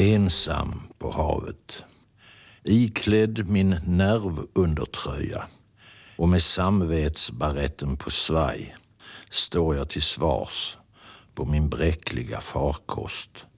Ensam på havet, iklädd min nervundertröja och med samvetsbaretten på svaj står jag till svars på min bräckliga farkost